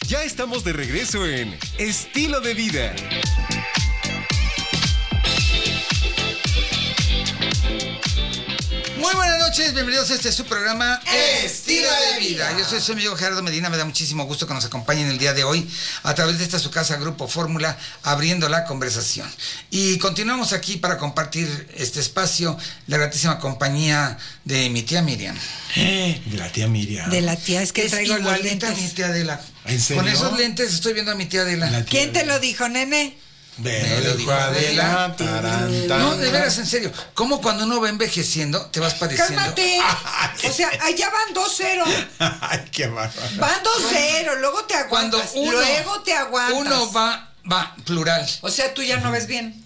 Ya estamos de regreso en Estilo de Vida. Muy buenas noches, bienvenidos a este su programa Estilo de Vida. Yo soy su amigo Gerardo Medina, me da muchísimo gusto que nos acompañen el día de hoy a través de esta su casa Grupo Fórmula, abriendo la conversación. Y continuamos aquí para compartir este espacio, la gratísima compañía de mi tía Miriam. De la tía Miriam. De la tía, es que Es traigo los igualita a lentes. mi tía Adela. ¿En serio? Con esos lentes estoy viendo a mi tía Adela. ¿Quién te lo dijo, nene? Me lo dijo Adela. Tarán, tarán. No, de veras, en serio. ¿Cómo cuando uno va envejeciendo te vas pareciendo? ¡Cálmate! O sea, allá van 2-0. Ay, qué bárbaro. Van 2-0, luego te Cuando aguantas. uno, luego te aguantas. uno va plural. O sea, tú ya no ves bien.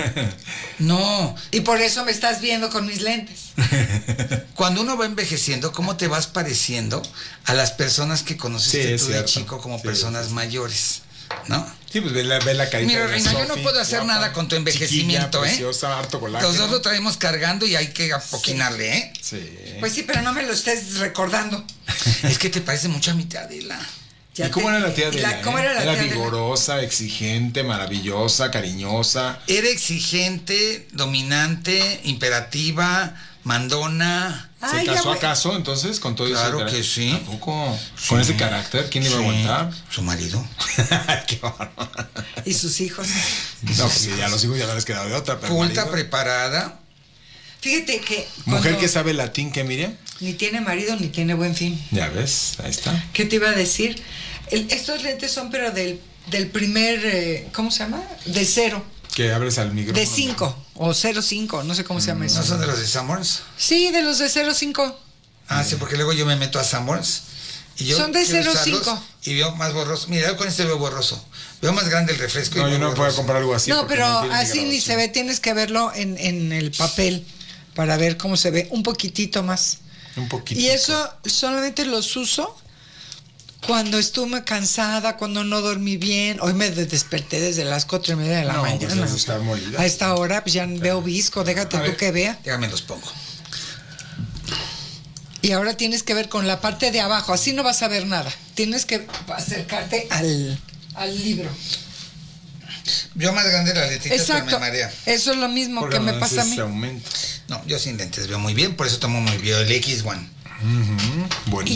No. Y por eso me estás viendo con mis lentes. Cuando uno va envejeciendo, ¿cómo te vas pareciendo a las personas que conociste Sí, es tú de cierto. chico como Sí, personas sí. mayores? ¿No? Sí, pues ve la carita. Mira, de la Reina, yo no Sofi, puedo hacer guapa, nada con tu envejecimiento, chiquilla, ¿eh? preciosa, harto colágeno. Los dos lo traemos cargando y hay que apoquinarle, ¿eh? Sí. Pues sí, pero no me lo estés recordando. Es que te parece mucho a mi tía Adela. ¿Y cómo era la tía Adela? ¿Cómo era la tía Adela? vigorosa, exigente, maravillosa, cariñosa. Era exigente, dominante, imperativa, mandona. ¿Se Ay, casó ya, acaso entonces con todo Claro ese carácter? que sí. ¿Tampoco? Sí. ¿Con ese carácter? ¿Quién iba a Sí. aguantar? Su marido. Qué bárbaro. Y sus hijos. No, pues sí, ya los hijos ya no les quedado de otra. Pero Culta, marido. preparada. Fíjate que Mujer cuando que sabe latín, ¿qué, Miriam? ni tiene marido ni tiene buen fin. Ya ves, ahí está. ¿Qué te iba a decir? Estos lentes son pero del primer, ¿cómo se llama? De 0. Que abres al micrófono. De 5 o 0.5, no sé cómo se llama eso. ¿No son de los de Sanborns? Sí, de los de 0.5. Ah, sí, porque luego yo me meto a Sanborns y yo Son de quiero 0.5. usarlos y veo más borroso. Mira, yo con este veo borroso. Veo más grande el refresco. No, y yo veo no puedo borroso. comprar algo así. No, porque pero tiene así ni graduación. se ve, tienes que verlo en el papel para ver cómo se ve, un poquitito más. Un poquito. Y eso solamente los uso cuando estuve cansada, cuando no dormí bien. Hoy me desperté desde las 4:30 de la No, mañana. pues has de estar molida. A esta hora pues ya veo visco, déjate A tú ver, que vea. Déjame los pongo. Y ahora tienes que ver con la parte de abajo, así no vas a ver nada. Tienes que acercarte al libro. Veo más grande la letrita, pero Exacto. me marea. Eso es lo mismo Porque que me no pasa a mí. ese aumento. No, yo sin lentes veo muy bien, por eso tomo muy bien el X1. Y